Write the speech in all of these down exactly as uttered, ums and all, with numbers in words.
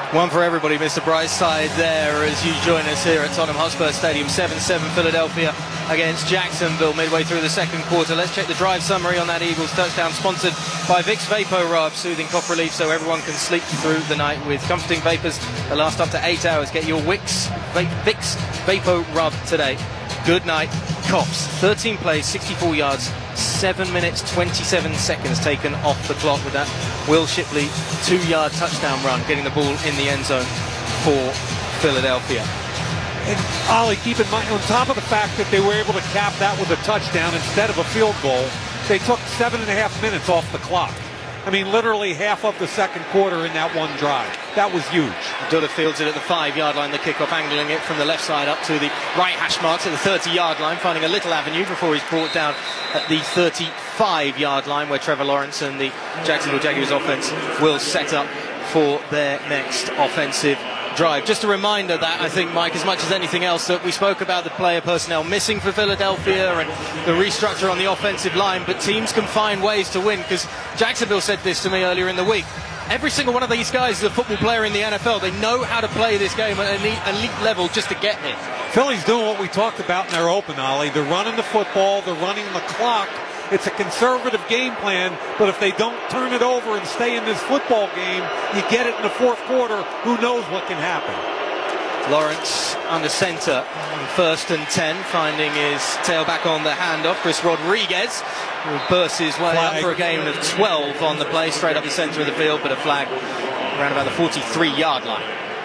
One for everybody, Mister Brightside there as you join us here at Tottenham Hotspur Stadium. seven seven Philadelphia against Jacksonville midway through the second quarter. Let's check the drive summary on that Eagles touchdown, sponsored by Vicks Vapor Rub, soothing cough relief so everyone can sleep through the night with comforting vapors that last up to eight hours. Get your Vicks, Vicks Vapor Rub today. Good night, Cops. thirteen plays, sixty-four yards, seven minutes, twenty-seven seconds taken off the clock with that Will Shipley two-yard touchdown run, getting the ball in the end zone for Philadelphia. And Ollie, keep in mind, on top of the fact that they were able to cap that with a touchdown instead of a field goal, they took seven and a half minutes off the clock. I mean, literally half of the second quarter in that one drive. That was huge. Abdullah fields it at the five-yard line, the kickoff, angling it from the left side up to the right hash marks at the thirty-yard line, finding a little avenue before he's brought down at the thirty-five-yard line, where Trevor Lawrence and the Jacksonville Jaguars offense will set up for their next offensive drive. Just a reminder that I think, Mike, as much as anything else, that we spoke about the player personnel missing for Philadelphia and the restructure on the offensive line, but teams can find ways to win, because Jacksonville said this to me earlier in the week. Every single one of these guys is a football player in the N F L. They know how to play this game at an elite, elite level just to get here. Philly's doing what we talked about in their open, Ollie. They're running the football, they're running the clock. It's a conservative game plan, but if they don't turn it over and stay in this football game, you get it in the fourth quarter, who knows what can happen. Lawrence under center, first and ten, finding his tailback on the handoff. Chris Rodriguez, who bursts his way flag up for a gain of twelve on the play, straight up the center of the field, but a flag around about the forty-three-yard line.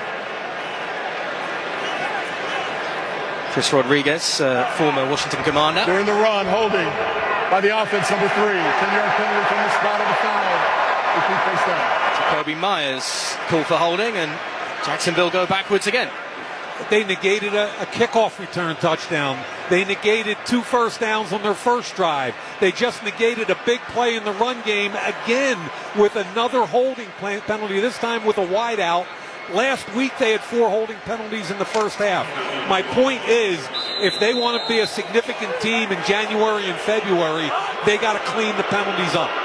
Chris Rodriguez, uh, former Washington commander. They're in the run, holding by the offense, number three. ten-yard penalty from the spot of the foul. Repeat first down. Jacoby Myers call for holding, and Jacksonville go backwards again. They negated a, a kickoff return touchdown. They negated two first downs on their first drive. They just negated a big play in the run game again with another holding penalty, this time with a wideout. Last week they had four holding penalties in the first half. My point is, if they want to be a significant team in January and February, they got to clean the penalties up.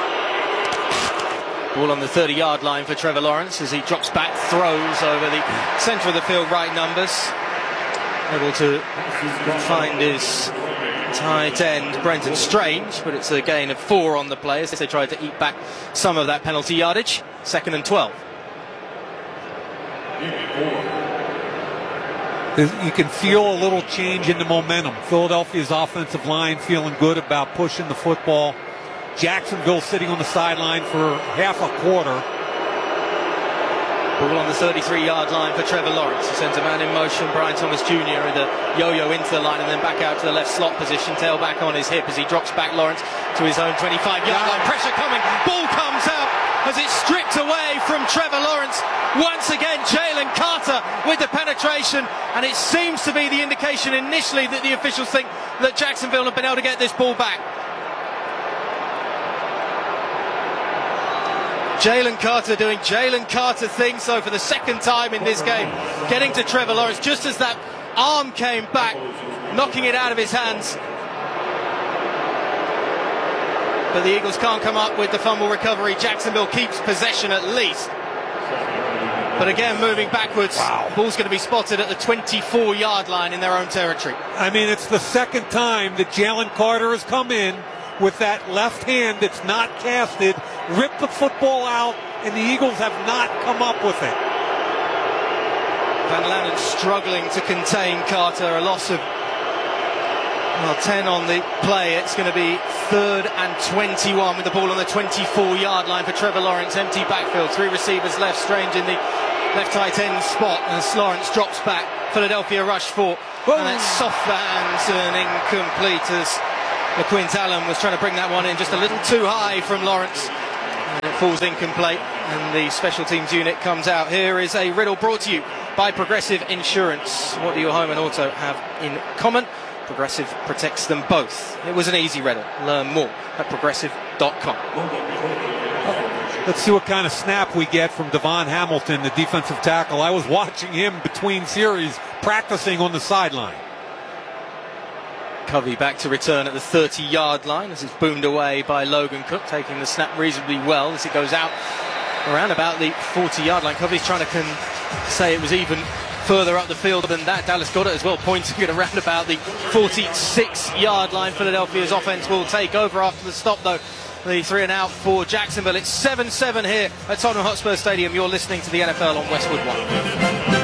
Ball on the thirty-yard line for Trevor Lawrence as he drops back, throws over the centre of the field, right numbers. Able to find his tight end, Brenton Strange, but it's a gain of four on the play as they tried to eat back some of that penalty yardage. Second and twelve. You can feel a little change in the momentum. Philadelphia's offensive line feeling good about pushing the football. Jacksonville sitting on the sideline for half a quarter. Ball on the thirty-three-yard line for Trevor Lawrence. He sends a man in motion, Brian Thomas Junior with a yo-yo into the line and then back out to the left slot position. Tailback on his hip as he drops back Lawrence to his own twenty-five-yard line. Pressure coming. Ball comes out as it's stripped away from Trevor Lawrence. Once again, Jalen Carter with the penetration, and it seems to be the indication initially that the officials think that Jacksonville have been able to get this ball back. Jalen Carter doing Jalen Carter things, so for the second time in this game, getting to Trevor Lawrence just as that arm came back, knocking it out of his hands. But the Eagles can't come up with the fumble recovery. Jacksonville keeps possession at least. But again, moving backwards. Wow. Ball's going to be spotted at the twenty-four-yard line in their own territory. I mean, it's the second time that Jalen Carter has come in with that left hand that's not casted, ripped the football out, and the Eagles have not come up with it. Van Lanen struggling to contain Carter, a loss of well, ten on the play. It's going to be third and twenty-one with the ball on the twenty-four-yard line for Trevor Lawrence. Empty backfield, three receivers left, Strange in the left tight end spot as Lawrence drops back. Philadelphia rush for, Whoa. and it's soft hands and incomplete as LaQuint Allen was trying to bring that one in just a little too high from Lawrence. And it falls incomplete, and the special teams unit comes out. Here is a riddle brought to you by Progressive Insurance. What do your home and auto have in common? Progressive protects them both. It was an easy riddle. Learn more at progressive dot com. Let's see what kind of snap we get from Devon Hamilton, the defensive tackle. I was watching him between series practicing on the sideline. Covey back to return at the thirty-yard line as it's boomed away by Logan Cook, taking the snap reasonably well as it goes out around about the forty-yard line. Covey's trying to con- say it was even further up the field than that. Dallas got it as well, pointing it around about the forty-six-yard line. Philadelphia's offense will take over after the stop, though. The three and out for Jacksonville. It's seven seven here at Tottenham Hotspur Stadium. You're listening to the N F L on Westwood One.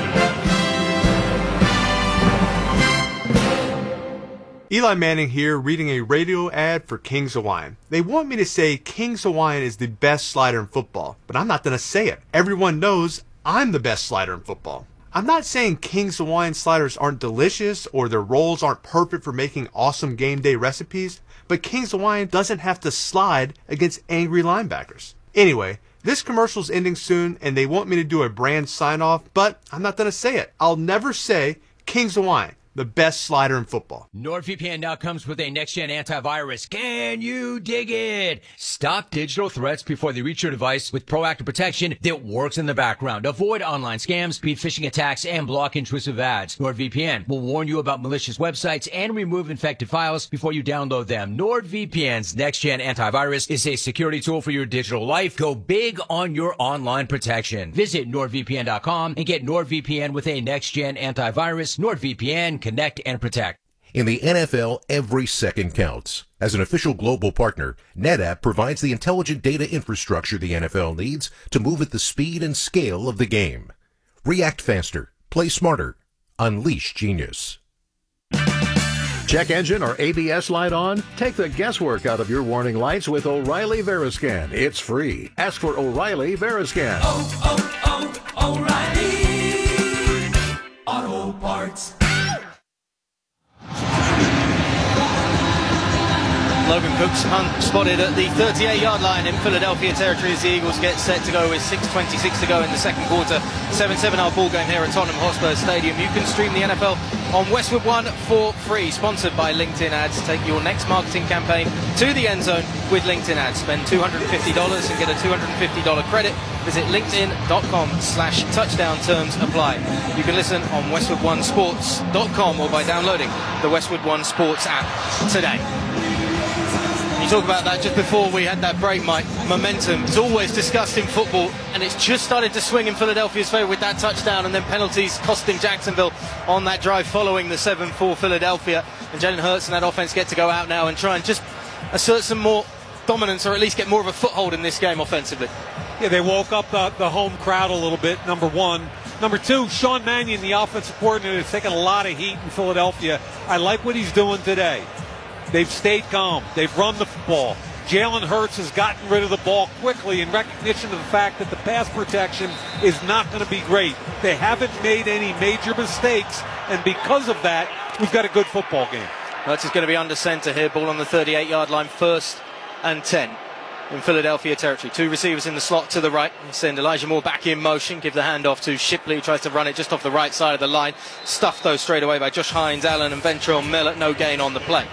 Eli Manning here, reading a radio ad for King's Hawaiian. They want me to say King's Hawaiian is the best slider in football, but I'm not going to say it. Everyone knows I'm the best slider in football. I'm not saying King's Hawaiian sliders aren't delicious or their rolls aren't perfect for making awesome game day recipes, but King's Hawaiian doesn't have to slide against angry linebackers. Anyway, this commercial's ending soon and they want me to do a brand sign-off, but I'm not going to say it. I'll never say King's Hawaiian, the best slider in football. NordVPN now comes with a next-gen antivirus. Can you dig it? Stop digital threats before they reach your device with proactive protection that works in the background. Avoid online scams, beat phishing attacks, and block intrusive ads. NordVPN will warn you about malicious websites and remove infected files before you download them. NordVPN's next-gen antivirus is a security tool for your digital life. Go big on your online protection. Visit nord V P N dot com and get NordVPN with a next-gen antivirus. NordVPN. Connect and protect. In the N F L, every second counts. As an official global partner, NetApp provides the intelligent data infrastructure the N F L needs to move at the speed and scale of the game. React faster, play smarter, unleash genius. Check engine or A B S light on? Take the guesswork out of your warning lights with O'Reilly Veriscan. It's free. Ask for O'Reilly Veriscan. Oh, oh, oh, O'Reilly Auto Parts. Logan Cooks spotted at the thirty-eight-yard line in Philadelphia territory as the Eagles get set to go with six twenty-six to go in the second quarter. seven seven our ball game here at Tottenham Hotspur Stadium. You can stream the N F L on Westwood One for free. Sponsored by LinkedIn Ads. Take your next marketing campaign to the end zone with LinkedIn Ads. Spend two hundred fifty dollars and get a two hundred fifty dollars credit. Visit linkedin.com slash touchdown. Terms apply. You can listen on westwood one sports dot com or by downloading the Westwood One Sports app today. You talk about that just before we had that break, Mike. Momentum is always discussed in football, and it's just started to swing in Philadelphia's favour with that touchdown and then penalties costing Jacksonville on that drive following the seven four Philadelphia. And Jalen Hurts and that offense get to go out now and try and just assert some more dominance or at least get more of a foothold in this game offensively. Yeah, they woke up the, the home crowd a little bit, number one. Number two, Sean Mannion, the offensive coordinator, has taken a lot of heat in Philadelphia. I like what he's doing today. They've stayed calm. They've run the ball. Jalen Hurts has gotten rid of the ball quickly in recognition of the fact that the pass protection is not going to be great. They haven't made any major mistakes, and because of that, we've got a good football game. Hurts is going to be under center here. Ball on the thirty-eight-yard line, first and ten in Philadelphia territory. Two receivers in the slot to the right. Send Elijah Moore back in motion. Give the handoff to Shipley. Tries to run it just off the right side of the line. Stuffed though straight away by Josh Hines, Allen and Ventrell Miller. No gain on the play.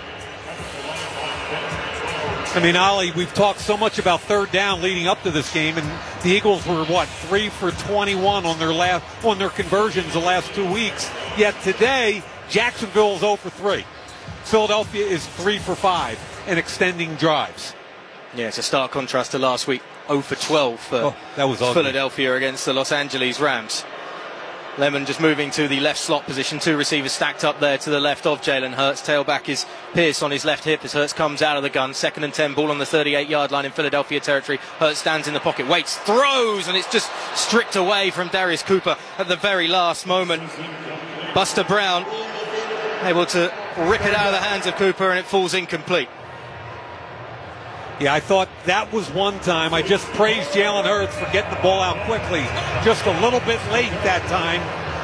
I mean, Ollie, we've talked so much about third down leading up to this game, and the Eagles were, what, three for twenty-one on their last on their conversions the last two weeks. Yet today, Jacksonville is zero for three. Philadelphia is three for five and extending drives. Yeah, it's a stark contrast to last week. zero for twelve for oh, that was Philadelphia against the Los Angeles Rams. Lemon just moving to the left slot position. Two receivers stacked up there to the left of Jalen Hurts. Tailback is Pierce on his left hip as Hurts comes out of the gun. Second and ten, ball on the thirty-eight-yard line in Philadelphia territory. Hurts stands in the pocket, waits, throws, and it's just stripped away from Darius Cooper at the very last moment. Buster Brown able to rip it out of the hands of Cooper, and it falls incomplete. Yeah, I thought that was one time. I just praised Jalen Hurts for getting the ball out quickly. Just a little bit late that time.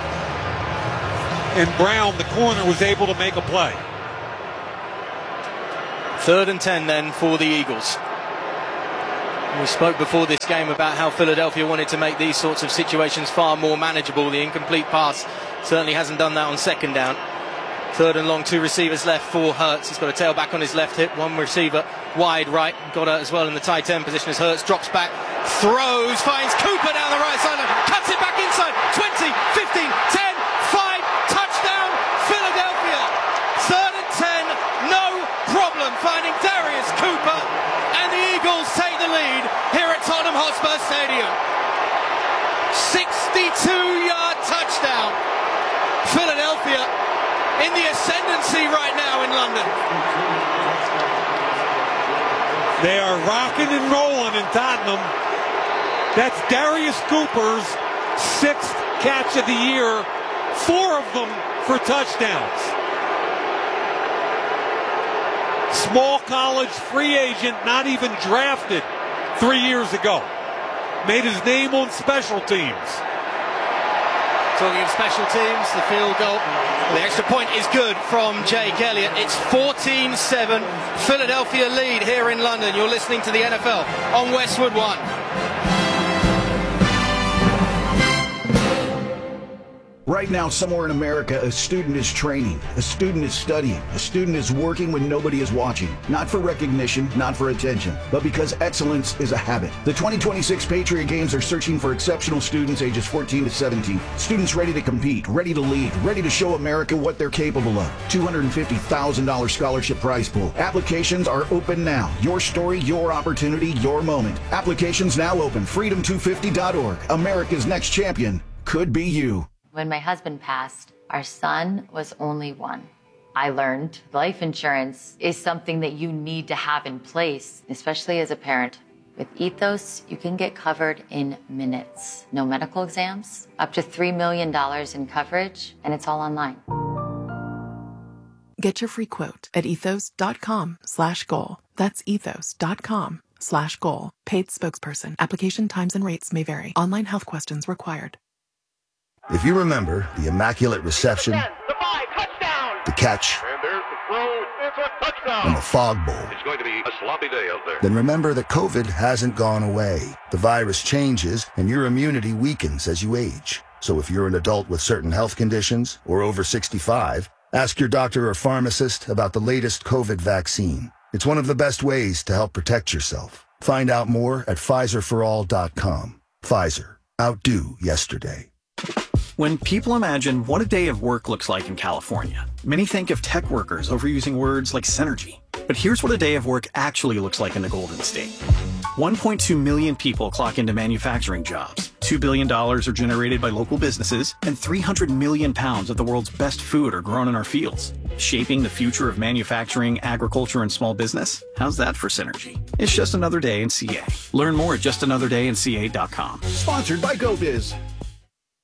And Brown, the corner, was able to make a play. Third and ten then for the Eagles. We spoke before this game about how Philadelphia wanted to make these sorts of situations far more manageable. The incomplete pass certainly hasn't done that on second down. Third and long, two receivers left for Hurts. He's got a tailback on his left hip, one receiver wide right. Got it as well in the tight end position as Hurts drops back, throws, finds Cooper down the right sideline, cuts it back inside, twenty, fifteen, ten, five, touchdown, Philadelphia. Third and ten, no problem, finding Darius Cooper, and the Eagles take the lead here at Tottenham Hotspur Spur Stadium. sixty-two yard touchdown. Philadelphia in the ascendancy right now in London. They are rocking and rolling in Tottenham. That's Darius Cooper's sixth catch of the year, four of them for touchdowns. Small college free agent, not even drafted three years ago. Made his name on special teams. Talking of special teams, the field goal, the extra point is good from Jake Elliott. It's fourteen seven, Philadelphia lead here in London. You're listening to the N F L on Westwood One. Right now, somewhere in America, a student is training, a student is studying, a student is working when nobody is watching. Not for recognition, not for attention, but because excellence is a habit. The twenty twenty-six Patriot Games are searching for exceptional students ages fourteen to seventeen. Students ready to compete, ready to lead, ready to show America what they're capable of. two hundred fifty thousand dollars scholarship prize pool. Applications are open now. Your story, your opportunity, your moment. Applications now open. freedom two fifty dot org. America's next champion could be you. When my husband passed, our son was only one. I learned life insurance is something that you need to have in place, especially as a parent. With Ethos, you can get covered in minutes. No medical exams, up to three million dollars in coverage, and it's all online. Get your free quote at ethos.com slash goal. That's ethos.com slash goal. Paid spokesperson. Application times and rates may vary. Online health questions required. If you remember the Immaculate Reception, the, five, touchdown. the catch, and there's the throw, it's a touchdown. and the Fog Bowl, it's going to be a sloppy day out there. then remember that COVID hasn't gone away. The virus changes, and your immunity weakens as you age. So if you're an adult with certain health conditions or over sixty-five, ask your doctor or pharmacist about the latest COVID vaccine. It's one of the best ways to help protect yourself. Find out more at Pfizer for all dot com. Pfizer. Outdo yesterday. When people imagine what a day of work looks like in California, many think of tech workers overusing words like synergy. But here's what a day of work actually looks like in the Golden State. one point two million people clock into manufacturing jobs, two billion dollars are generated by local businesses, and three hundred million pounds of the world's best food are grown in our fields. Shaping the future of manufacturing, agriculture, and small business? How's that for synergy? It's just another day in C A. Learn more at just another day in C A dot com. Sponsored by GoBiz.